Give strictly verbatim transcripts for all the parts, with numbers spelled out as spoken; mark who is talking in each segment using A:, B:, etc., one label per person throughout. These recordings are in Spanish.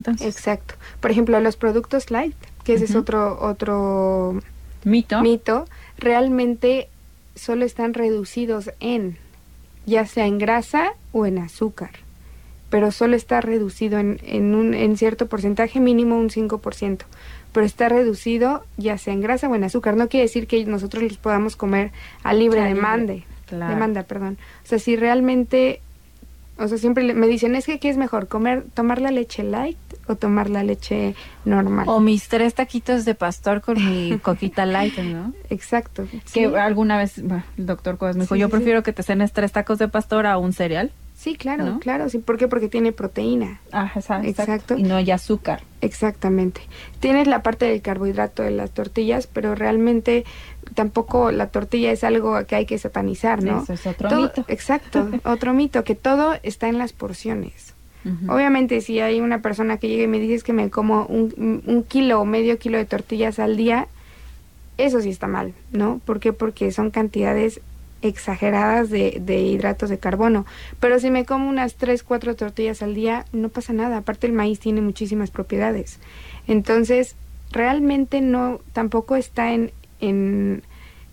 A: Entonces,
B: Exacto. Por ejemplo, los productos light, que ese uh-huh. es otro otro
A: mito.
B: mito, realmente solo están reducidos en, ya sea en grasa o en azúcar, pero solo está reducido en, en un en cierto porcentaje, mínimo un cinco por ciento, pero está reducido ya sea en grasa o en azúcar. No quiere decir que nosotros los podamos comer a libre demanda, claro. demanda, perdón. O sea, si realmente, o sea, siempre me dicen, es que ¿qué es mejor? comer ¿Tomar la leche light o tomar la leche normal?
A: O mis tres taquitos de pastor con mi coquita light, ¿no?
B: Exacto.
A: Que
B: sí.
A: alguna vez, bueno, el doctor Cuevas me dijo,
B: sí,
A: yo
B: sí,
A: prefiero
B: sí.
A: que te cenes tres tacos de pastor a un cereal.
B: Sí, claro,
A: ¿no?
B: claro. Sí, ¿por qué? Porque tiene proteína.
A: Ah, exacto.
B: Exacto.
A: Y no hay azúcar.
B: Exactamente. Tienes la parte del carbohidrato de las tortillas, pero realmente tampoco la tortilla es algo que hay que satanizar, ¿no?
A: Eso es otro
B: todo,
A: mito.
B: Exacto, otro mito, que todo está en las porciones. Uh-huh. Obviamente, si hay una persona que llega y me dice que me como un, un kilo o medio kilo de tortillas al día, eso sí está mal, ¿no? ¿Por qué? Porque son cantidades exageradas de, de hidratos de carbono, pero si me como unas tres, cuatro tortillas al día, no pasa nada. Aparte, el maíz tiene muchísimas propiedades, entonces realmente no, tampoco está en en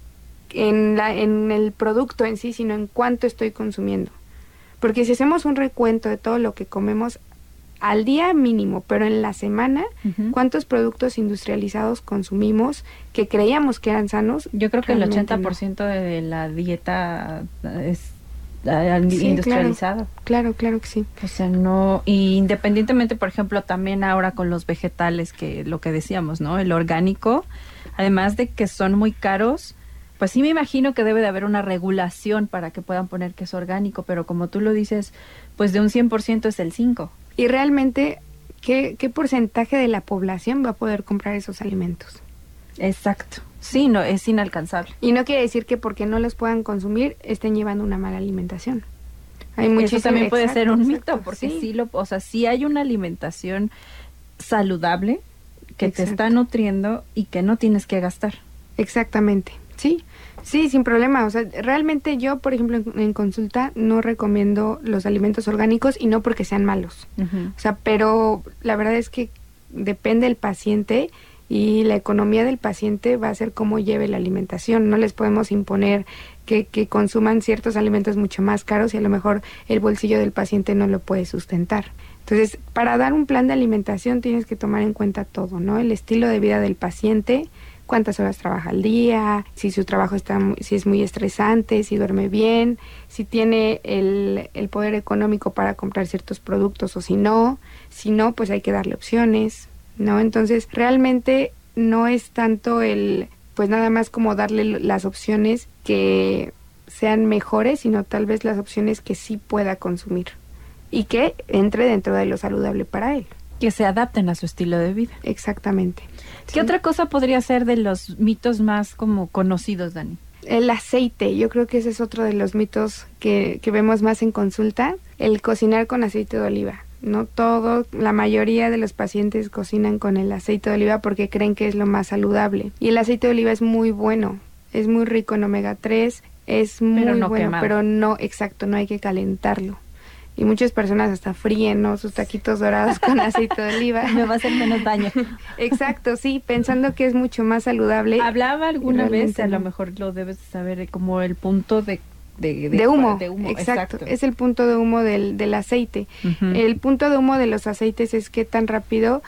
B: en, la, en el producto en sí, sino en cuánto estoy consumiendo, porque si hacemos un recuento de todo lo que comemos al día mínimo, pero en la semana, uh-huh. ¿cuántos productos industrializados consumimos que creíamos que eran sanos?
A: Yo creo que el ochenta por ciento no. de la dieta es uh, sí, industrializada.
B: Claro, claro, claro que sí.
A: O sea, no, y independientemente, por ejemplo, también ahora con los vegetales, que lo que decíamos, ¿no? El orgánico, además de que son muy caros, pues sí me imagino que debe de haber una regulación para que puedan poner que es orgánico, pero como tú lo dices, pues de un cien por ciento es el cinco por ciento.
B: Y realmente, ¿qué, qué porcentaje de la población va a poder comprar esos alimentos?
A: Exacto. Sí, no, es inalcanzable.
B: Y no quiere decir que porque no los puedan consumir estén llevando una mala alimentación.
A: Hay Eso también exacto, puede ser un exacto, mito, porque sí. sí lo, o sea, sí hay una alimentación saludable que exacto. te está nutriendo y que no tienes que gastar.
B: Exactamente, sí. Sí, sin problema. O sea, realmente yo, por ejemplo, en, en consulta no recomiendo los alimentos orgánicos, y no porque sean malos. Uh-huh. O sea, pero la verdad es que depende del paciente y la economía del paciente va a ser cómo lleve la alimentación. No les podemos imponer que, que consuman ciertos alimentos mucho más caros y a lo mejor el bolsillo del paciente no lo puede sustentar. Entonces, para dar un plan de alimentación tienes que tomar en cuenta todo, ¿no? El estilo de vida del paciente, cuántas horas trabaja al día, si su trabajo está, si es muy estresante, si duerme bien, si tiene el, el poder económico para comprar ciertos productos o si no, si no, pues hay que darle opciones, ¿no? Entonces, realmente no es tanto el, pues nada más como darle las opciones que sean mejores, sino tal vez las opciones que sí pueda consumir y que entre dentro de lo saludable para él.
A: Que se adapten a su estilo de vida.
B: Exactamente.
A: ¿Qué
B: sí.
A: otra cosa podría ser de los mitos más como conocidos, Dani?
B: El aceite, yo creo que ese es otro de los mitos que, que vemos más en consulta, el cocinar con aceite de oliva. No todo, la mayoría de los pacientes cocinan con el aceite de oliva porque creen que es lo más saludable. Y el aceite de oliva es muy bueno, es muy rico en omega tres, es muy
A: pero no
B: bueno,
A: quemado.
B: Pero no, exacto, no hay que calentarlo. Y muchas personas hasta fríen, ¿no?, sus taquitos dorados con aceite de oliva.
A: Me va a hacer menos daño.
B: Exacto, sí, pensando que es mucho más saludable.
A: Hablaba alguna vez, a lo mejor lo debes saber, como el punto de...
B: De, de, de, humo. de humo, exacto. exacto. Es el punto de humo del, del aceite. Uh-huh. El punto de humo de los aceites es qué tan rápido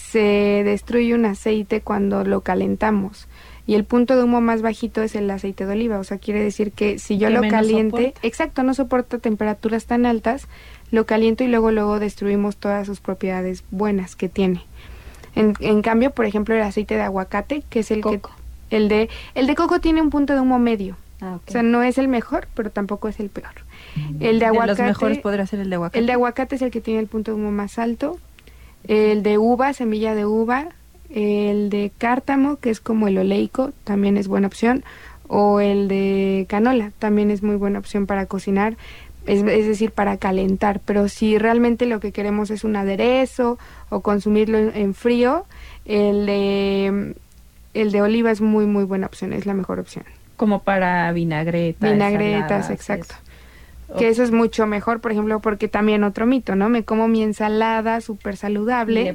B: se destruye un aceite cuando lo calentamos. Y el punto de humo más bajito es el aceite de oliva, o sea, quiere decir que si yo lo caliente, soporta. exacto, no soporta temperaturas tan altas, lo caliento y luego luego destruimos todas sus propiedades buenas que tiene. En, en cambio, por ejemplo, el aceite de aguacate, que es el
A: coco.
B: que el de el de coco tiene un punto de humo medio.
A: Ah, okay.
B: O sea, no es el mejor, pero tampoco es el peor. El de aguacate,
A: de los mejores podría ser el de aguacate.
B: El de aguacate es el que tiene el punto de humo más alto. El de uva, semilla de uva. El de cártamo, que es como el oleico, también es buena opción. O el de canola, también es muy buena opción para cocinar, es, es decir, para calentar. Pero si realmente lo que queremos es un aderezo o consumirlo en, en frío, el de, el de oliva es muy, muy buena opción, es la mejor opción.
A: Como para vinagretas.
B: Vinagretas, exacto. Eso. Que eso es mucho mejor, por ejemplo, porque también otro mito, ¿no? Me como mi ensalada súper saludable.